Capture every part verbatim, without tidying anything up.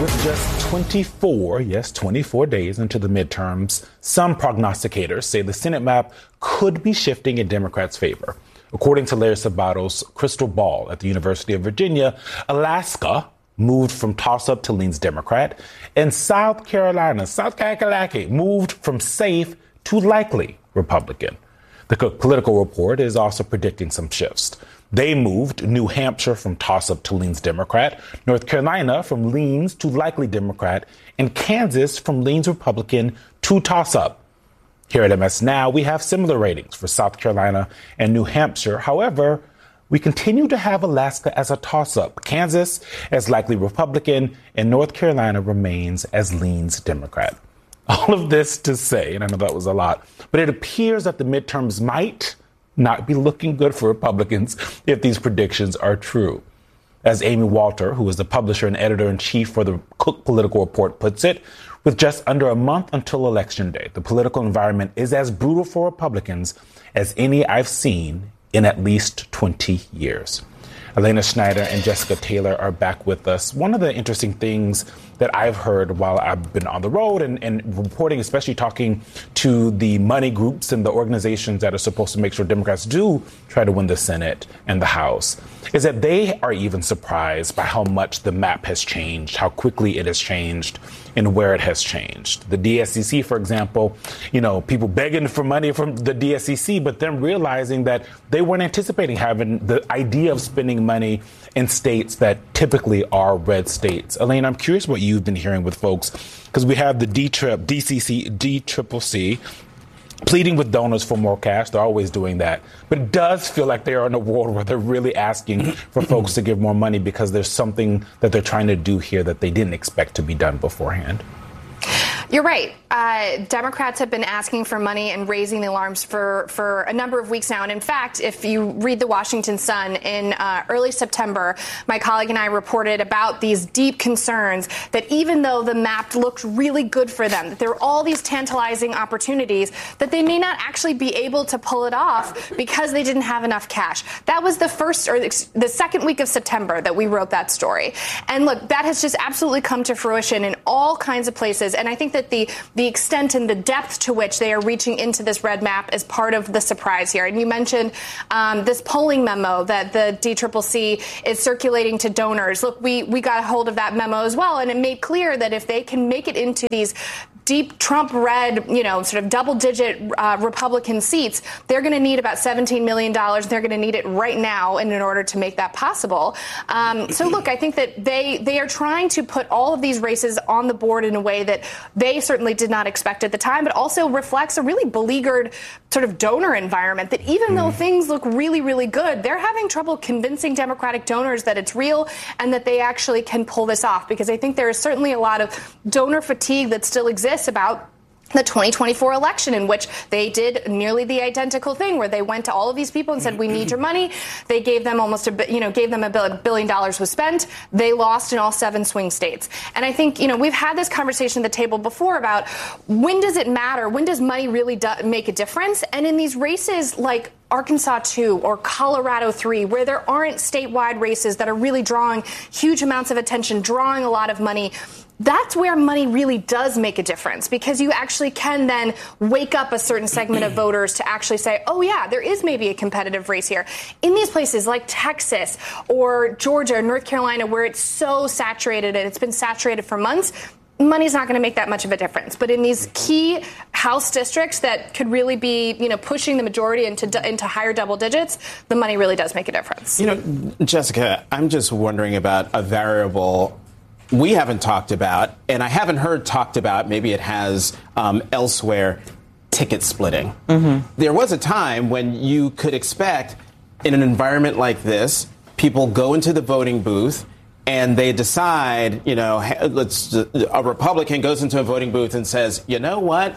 With just twenty-four, yes, twenty-four days into the midterms, some prognosticators say the Senate map could be shifting in Democrats' favor. According to Larry Sabato's crystal ball at the University of Virginia, Alaska moved from toss-up to leans Democrat, and South Carolina, South Carolina, moved from safe to likely Republican. The Political Report is also predicting some shifts. They moved New Hampshire from toss-up to leans Democrat, North Carolina from leans to likely Democrat, and Kansas from leans Republican to toss-up. Here at M S Now, we have similar ratings for South Carolina and New Hampshire. However, we continue to have Alaska as a toss-up, Kansas as likely Republican, and North Carolina remains as leans Democrat. All of this to say, and I know that was a lot, but it appears that the midterms might not be looking good for Republicans if these predictions are true. As Amy Walter, who is the publisher and editor-in-chief for the Cook Political Report, puts it, with just under a month until Election Day, the political environment is as brutal for Republicans as any I've seen in at least twenty years. Elena Schneider and Jessica Taylor are back with us. One of the interesting things that I've heard while I've been on the road and, and reporting, especially talking to the money groups and the organizations that are supposed to make sure Democrats do try to win the Senate and the House, is that they are even surprised by how much the map has changed, how quickly it has changed, and where it has changed. The D S C C, for example, you know, people begging for money from the D S C C, but then realizing that they weren't anticipating having the idea of spending money in states that typically are red states. Elaine, I'm curious what you've been hearing with folks, because we have the D-Trip, D C C, D C C C pleading with donors for more cash. They're always doing that. But it does feel like they are in a world where they're really asking for folks to give more money because there's something that they're trying to do here that they didn't expect to be done beforehand. You're right. Uh, Democrats have been asking for money and raising the alarms for, for a number of weeks now. And in fact, if you read the Washington Sun in uh, early September, my colleague and I reported about these deep concerns that even though the map looked really good for them, that there were all these tantalizing opportunities, that they may not actually be able to pull it off because they didn't have enough cash. That was the first or the second week of September that we wrote that story. And look, that has just absolutely come to fruition in all kinds of places. And I think that the the extent and the depth to which they are reaching into this red map is part of the surprise here. And you mentioned um, this polling memo that the D C C C is circulating to donors. Look, we, we got a hold of that memo as well, and it made clear that if they can make it into these deep Trump red, you know, sort of double digit uh, Republican seats, they're going to need about seventeen million dollars. They're going to need it right now in, in order to make that possible. Um, so, look, I think that they they are trying to put all of these races on the board in a way that they certainly did not expect at the time, but also reflects a really beleaguered sort of donor environment that even mm. though things look really, really good, they're having trouble convincing Democratic donors that it's real and that they actually can pull this off, because I think there is certainly a lot of donor fatigue that still exists about the twenty twenty-four election, in which they did nearly the identical thing, where they went to all of these people and said, we need your money. They gave them almost a, you know, gave them a billion dollars was spent. They lost in all seven swing states. And I think, you know, we've had this conversation at the table before about when does it matter? When does money really do- make a difference? And in these races like Arkansas two or Colorado three, where there aren't statewide races that are really drawing huge amounts of attention, drawing a lot of money, that's where money really does make a difference, because you actually can then wake up a certain segment of voters to actually say, oh, yeah, there is maybe a competitive race here. In these places like Texas or Georgia or North Carolina, where it's so saturated and it's been saturated for months, money's not going to make that much of a difference. But in these key House districts that could really be, you know, pushing the majority into into higher double digits, the money really does make a difference. You know, Jessica, I'm just wondering about a variable we haven't talked about, and I haven't heard talked about, maybe it has um, elsewhere, ticket splitting. Mm-hmm. There was a time when you could expect, in an environment like this, people go into the voting booth and they decide, you know, let's, a Republican goes into a voting booth and says, you know what,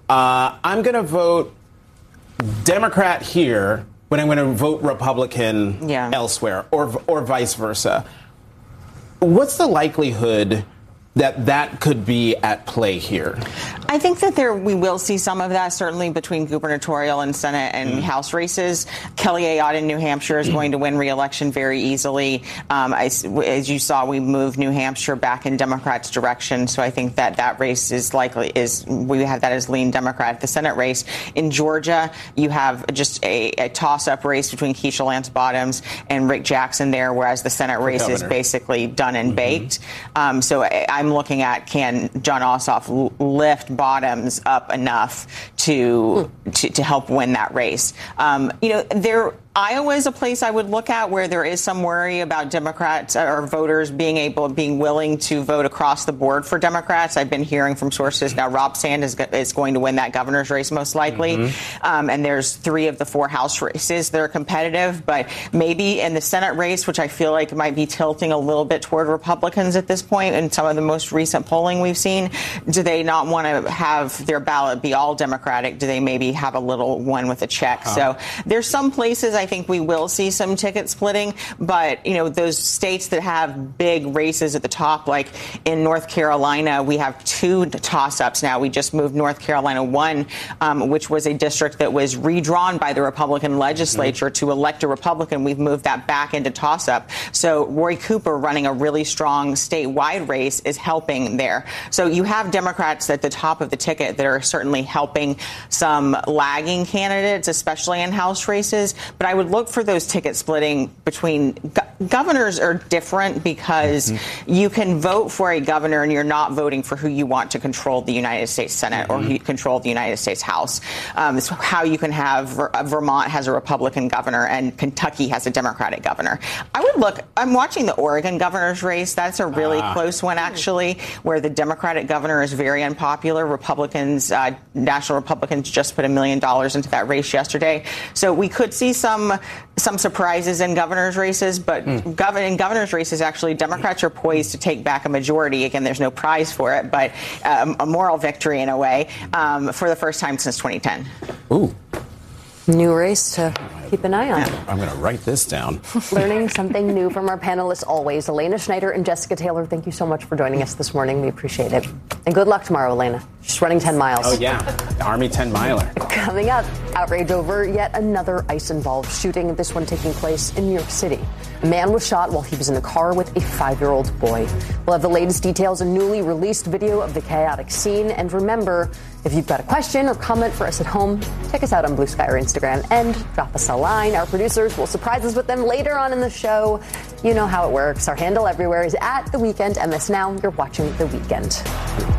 uh, I'm going to vote Democrat here, but I'm going to vote Republican yeah. elsewhere, or or vice versa. What's the likelihood that that could be at play here? I think that there we will see some of that, certainly between gubernatorial and Senate and mm. House races. Kelly Ayotte in New Hampshire is going to win re-election very easily. Um, I, as you saw, we moved New Hampshire back in Democrats' direction, so I think that that race is likely is we have that as lean Democrat. The Senate race in Georgia, you have just a, a toss-up race between Keisha Lance Bottoms and Rick Jackson there, whereas the Senate race is basically done and mm-hmm. baked. Um, so I, I'm looking at can Jon Ossoff l- lift Bottoms up enough to, mm. to to help win that race. Um, you know, there. Iowa is a place I would look at where there is some worry about Democrats or voters being able, being willing to vote across the board for Democrats. I've been hearing from sources now Rob Sand is, is going to win that governor's race most likely. Mm-hmm. Um, and there's three of the four House races that are competitive. But maybe in the Senate race, which I feel like might be tilting a little bit toward Republicans at this point in some of the most recent polling we've seen, do they not want to have their ballot be all Democratic? Do they maybe have a little one with a check? Huh. So there's some places I I think we will see some ticket splitting, but, you know, those states that have big races at the top, like in North Carolina, we have two toss-ups now. We just moved North Carolina one, um, which was a district that was redrawn by the Republican legislature mm-hmm. to elect a Republican. We've moved that back into toss-up. So Roy Cooper running a really strong statewide race is helping there. So you have Democrats at the top of the ticket that are certainly helping some lagging candidates, especially in House races. But I would look for those ticket splitting between go- governors are different because mm-hmm. you can vote for a governor and you're not voting for who you want to control the United States Senate mm-hmm. or who control the United States House. Um, it's how you can have Ver- Vermont has a Republican governor and Kentucky has a Democratic governor. I would look, I'm watching the Oregon governor's race. That's a really ah. close one, actually, where the Democratic governor is very unpopular. Republicans, uh, national Republicans just put a million dollars into that race yesterday. So we could see some some surprises in governor's races, but mm. gov- in governor's races, actually, Democrats are poised to take back a majority. Again, there's no prize for it, but um, a moral victory in a way um, for the first time since twenty ten. Ooh. New race to keep an eye on. Yeah, I'm going to write this down. Learning something new from our panelists always. Elena Schneider and Jessica Taylor, thank you so much for joining us this morning. We appreciate it. And good luck tomorrow, Elena. Just running ten miles. Oh, yeah. The Army ten miler. Coming up, outrage over yet another ICE-involved shooting, this one taking place in New York City. A man was shot while he was in the car with a five-year-old boy. We'll have the latest details, a newly released video of the chaotic scene. And remember, if you've got a question or comment for us at home, check us out on Blue Sky or Instagram and drop us a line. Our producers will surprise us with them later on in the show. You know how it works. Our handle everywhere is at The Weekend M S. Now you're watching The Weekend.